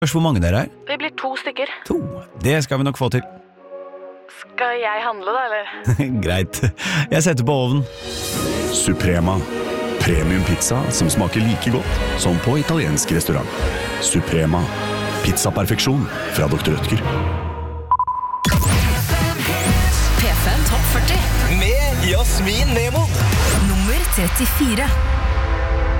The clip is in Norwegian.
Spørs hvor mange dere er. Vi blir 2 stykker. 2. Det skal vi nok få til. Skal jeg handle da, eller? Greit. Jeg setter på ovnen. Suprema. Premium pizza som smaker like godt som på italiensk restaurant. Suprema. Pizza-perfeksjon fra Dr. Rødtger. P5 Topp 40 Med Jasmin Nemod. Nummer 34